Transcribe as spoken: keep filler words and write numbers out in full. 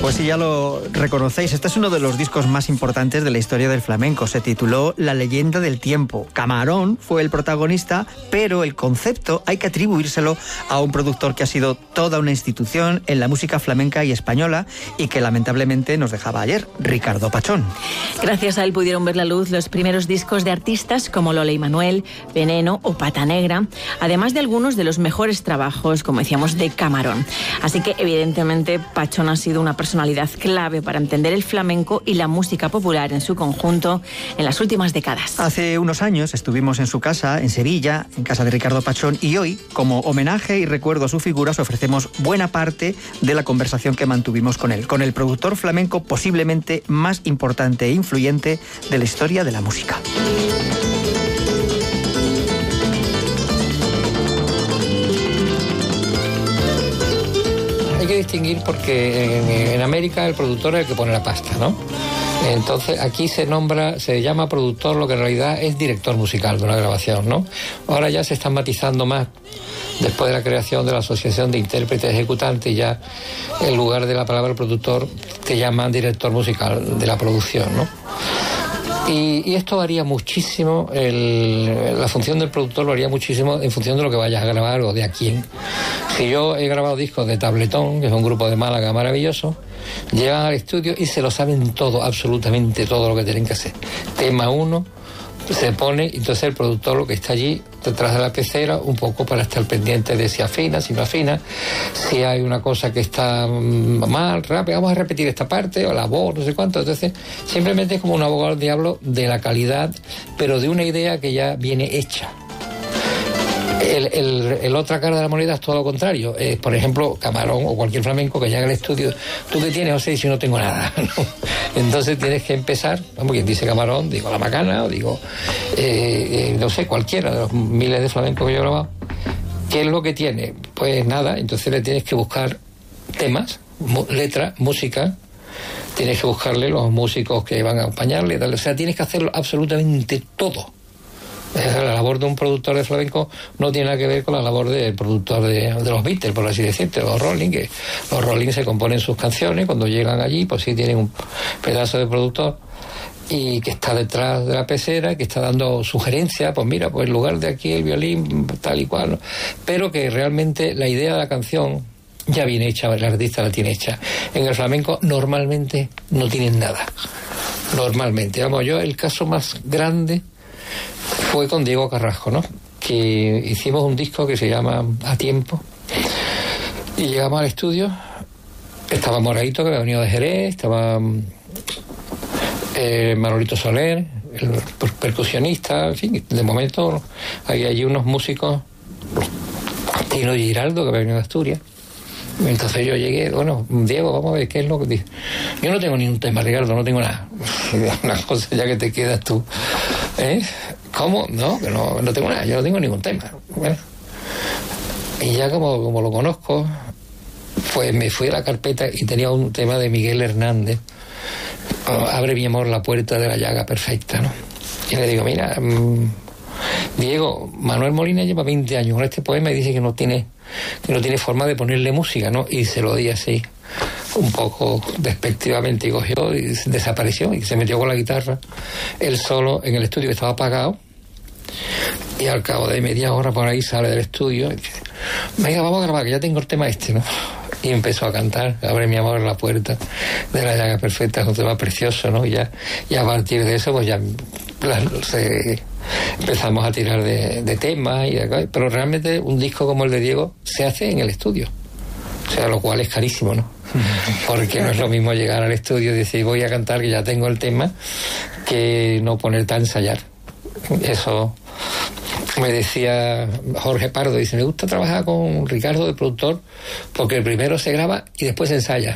Pues si ya lo reconocéis, este es uno de los discos más importantes de la historia del flamenco. Se tituló La leyenda del tiempo. Camarón fue el protagonista, pero el concepto hay que atribuírselo a un productor que ha sido toda una institución en la música flamenca y española y que lamentablemente nos dejaba ayer, Ricardo Pachón. Gracias a él pudieron ver la luz los primeros discos de artistas como Lola y Manuel, Veneno o Pata Negra, además de algunos de los mejores trabajos, como decíamos, de Camarón. Así que evidentemente Pachón ha sido una personalidad clave para entender el flamenco y la música popular en su conjunto en las últimas décadas. Hace unos años estuvimos en su casa, en Sevilla, en casa de Ricardo Pachón, y hoy, como homenaje y recuerdo a su figura, os ofrecemos buena parte de la conversación que mantuvimos con él, con el productor flamenco posiblemente más importante e influyente de la historia de la música. Hay que distinguir porque en, en América el productor es el que pone la pasta, ¿no? Entonces aquí se nombra, se llama productor lo que en realidad es director musical de una grabación, ¿no? Ahora ya se están matizando más después de la creación de la Asociación de Intérpretes Ejecutantes, ya en lugar de la palabra productor te llaman director musical de la producción, ¿no? Y, y esto varía muchísimo, el, la función del productor varía muchísimo en función de lo que vayas a grabar o de a quién. Si yo he grabado discos de Tabletón, que es un grupo de Málaga maravilloso, llegan al estudio y se lo saben todo, absolutamente todo lo que tienen que hacer. Tema uno, se pone, entonces el productor lo que está allí detrás de la pecera un poco para estar pendiente de si afina, si no afina, si hay una cosa que está mal, rápido, vamos a repetir esta parte, o la voz, no sé cuánto. Entonces simplemente es como un abogado del diablo de la calidad, pero de una idea que ya viene hecha. El, el, el otra cara de la moneda es todo lo contrario. Eh, por ejemplo, Camarón o cualquier flamenco que llega al estudio, ¿tú qué tienes? O sea, si no tengo nada, ¿no? Entonces tienes que empezar, vamos, quien dice Camarón, digo La Macana, o digo, eh, eh, no sé, cualquiera de los miles de flamencos que yo he grabado. ¿Qué es lo que tiene? Pues nada, entonces le tienes que buscar temas, mu- letras, música, tienes que buscarle los músicos que van a acompañarle, tal. O sea, tienes que hacerlo absolutamente todo. La labor de un productor de flamenco no tiene nada que ver con la labor del productor de, de los Beatles, por así decirte, los Rolling, que los Rolling se componen sus canciones, cuando llegan allí, pues sí tienen un pedazo de productor y que está detrás de la pecera, que está dando sugerencias, pues mira, pues en lugar de aquí el violín, tal y cual, ¿no? Pero que realmente la idea de la canción ya viene hecha, el artista la tiene hecha. En el flamenco normalmente no tienen nada, normalmente. Vamos, yo el caso más grande fue con Diego Carrasco, ¿no? Que hicimos un disco que se llama A Tiempo y llegamos al estudio, estaba Moraito, que había venido de Jerez, estaba eh, Manolito Soler, el percusionista, en fin, de momento había allí unos músicos, Tino Giraldo, que había venido de Asturias. Entonces yo llegué, bueno, Diego, vamos a ver qué es lo que dice. Yo no tengo ni un tema, Ricardo, no tengo nada. Una cosa ya que te quedas tú. ¿Eh? ¿Cómo? No, que no, no tengo nada, yo no tengo ningún tema. Bueno. Y ya como, como lo conozco, pues me fui a la carpeta y tenía un tema de Miguel Hernández. Oh, abre mi amor la puerta de la llaga perfecta, ¿no? Y le digo, mira, mmm, Diego, Manuel Molina lleva veinte años con este poema y dice que no tiene, que no tiene forma de ponerle música, ¿no? Y se lo di así, un poco despectivamente, y cogió y desapareció y se metió con la guitarra, él solo en el estudio que estaba apagado, y al cabo de media hora por ahí sale del estudio y dice, venga, vamos a grabar, que ya tengo el tema este, ¿no? Y empezó a cantar, abre mi amor la puerta de la llaga perfecta, es un tema precioso, ¿no? Y, ya, y a partir de eso, pues ya la, se, empezamos a tirar de, de temas, y de, pero realmente un disco como el de Diego se hace en el estudio, o sea, lo cual es carísimo, ¿no? Porque no es lo mismo llegar al estudio y decir voy a cantar que ya tengo el tema, que no ponerte a ensayar. Eso me decía Jorge Pardo, dice, me gusta trabajar con Ricardo de productor porque el primero se graba y después se ensaya.